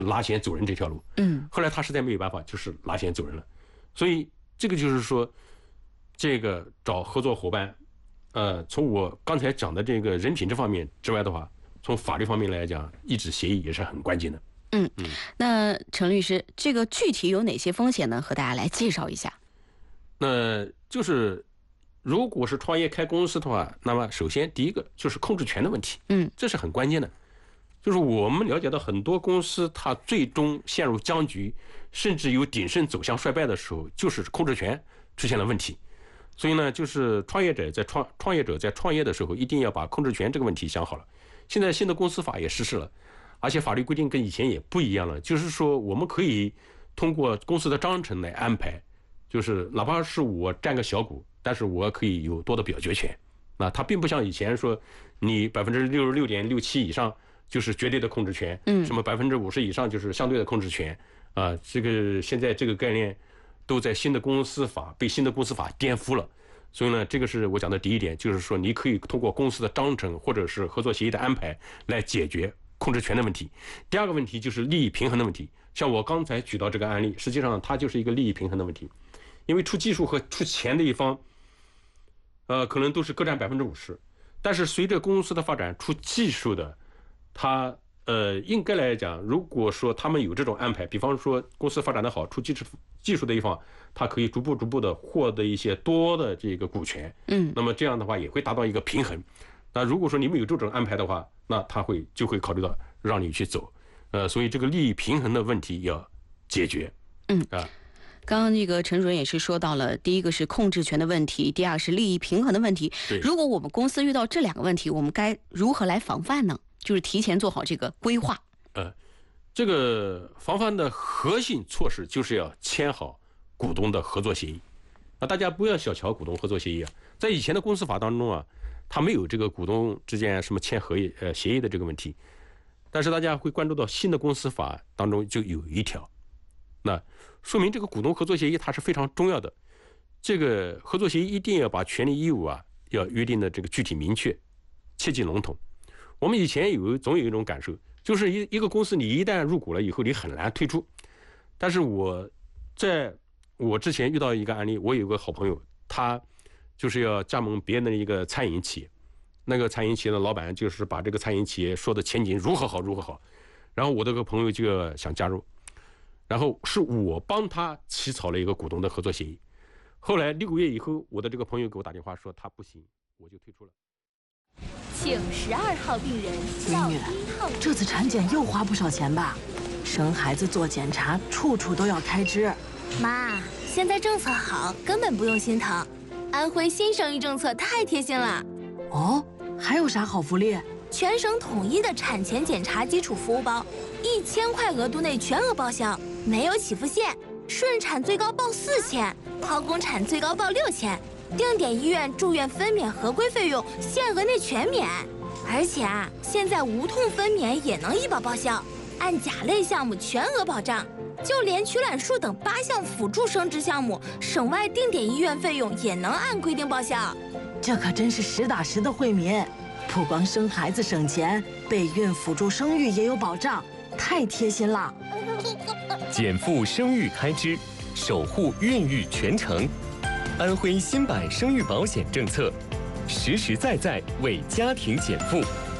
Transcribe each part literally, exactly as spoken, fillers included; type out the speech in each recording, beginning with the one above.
拉弦走人这条路。 嗯， 后来他实在没有办法，就是拉弦走人了。所以这个就是说，这个找合作伙伴，呃，从我刚才讲的这个人品这方面之外的话，从法律方面来讲，一纸协议也是很关键的。 嗯嗯，那陈律师，这个具体有哪些风险呢？和大家来介绍一下。 那就是如果是创业开公司的话，那么首先第一个就是控制权的问题， 嗯， 这是很关键的。就是我们了解到很多公司它最终陷入僵局，甚至由鼎盛走向衰败的时候，就是控制权出现了问题。所以呢，就是创业者在创创业者在创业的时候，一定要把控制权这个问题想好了。现在新的公司法也实施了，而且法律规定跟以前也不一样了，就是说我们可以通过公司的章程来安排，就是哪怕是我占个小股，但是我可以有多的表决权。那它并不像以前说你百分之六十六点六七以上就是绝对的控制权，嗯，什么百分之五十以上就是相对的控制权啊。这个现在这个概念都在新的公司法被新的公司法颠覆了。所以呢，这个是我讲的第一点，就是说你可以通过公司的章程或者是合作协议的安排来解决控制权的问题。第二个问题就是利益平衡的问题。像我刚才举到这个案例，实际上它就是一个利益平衡的问题，因为出技术和出钱的一方，呃，可能都是各占百分之五十，但是随着公司的发展，出技术的，他呃，应该来讲，如果说他们有这种安排，比方说公司发展的好，出技术技术的一方，他可以逐步逐步的获得一些多的这个股权，嗯，那么这样的话也会达到一个平衡。那如果说你们有这种安排的话，那他会就会考虑到让你去走，呃，所以这个利益平衡的问题要解决， 嗯啊。 刚刚那个陈主任也是说到了，第一个是控制权的问题，第二是利益平衡的问题。如果我们公司遇到这两个问题，我们该如何来防范呢？就是提前做好这个规划。 呃，这个防范的核心措施就是要签好股东的合作协议。啊，大家不要小瞧股东合作协议啊，在以前的公司法当中啊，它没有这个股东之间什么签合议呃协议的这个问题，但是大家会关注到新的公司法当中就有一条，那说明这个股东合作协议它是非常重要的。这个合作协议一定要把权利义务啊要约定的这个具体明确，切忌笼统。我们以前有总有一种感受，就是一一个公司你一旦入股了以后，你很难退出。但是我在我之前遇到一个案例，我有个好朋友，他就是要加盟别人的一个餐饮企业，那个餐饮企业的老板就是把这个餐饮企业说的前景如何好如何好，然后我这个朋友就想加入，然后是我帮他起草了一个股东的合作协议。后来六个月以后，我的这个朋友给我打电话说他不行，我就退出了。 请十二号病人闺女，这次产检又花不少钱吧？生孩子做检查，处处都要开支。 妈，现在政策好，根本不用心疼。安徽新生育政策太贴心了。 哦，还有啥好福利？ 全省统一的产前检查基础服务包，一千块额度内全额报销，没有起付线。顺产最高报四千，剖宫产最高报六千。定点医院住院分娩合规费用限额内全免，而且啊，现在无痛分娩也能医保报销，按甲类项目全额保障，就连取卵术等八项辅助生殖项目，省外定点医院费用也能按规定报销。 这可真是实打实的惠民，不光生孩子省钱，备孕辅助生育也有保障，太贴心了。 减负生育开支，守护孕育全程。安徽新版生育保险政策，实实在在为家庭减负。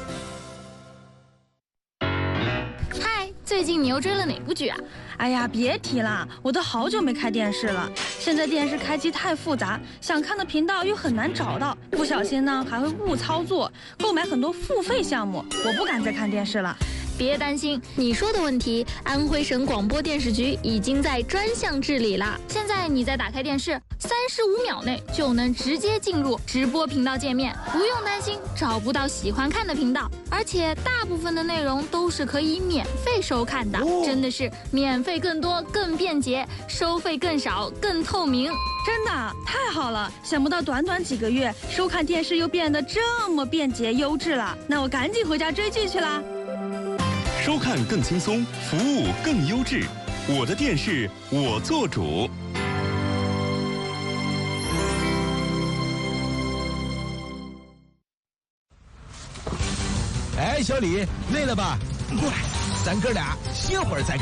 嗨，最近你又追了哪部剧啊？ 哎呀，别提了，我都好久没开电视了。现在电视开机太复杂，想看的频道又很难找到，不小心呢还会误操作，购买很多付费项目，我不敢再看电视了。 别担心，你说的问题，安徽省广播电视局已经在专项治理了。现在你再打开电视，三十五秒内就能直接进入直播频道界面，不用担心找不到喜欢看的频道，而且大部分的内容都是可以免费收看的，哦、真的是免费更多、更便捷，收费更少、更透明。 真的太好了！想不到短短几个月，收看电视又变得这么便捷优质了。那我赶紧回家追剧去啦！ 收看更轻松，服务更优质，我的电视我做主。 哎，小李，累了吧？过来， 咱哥俩歇会儿再。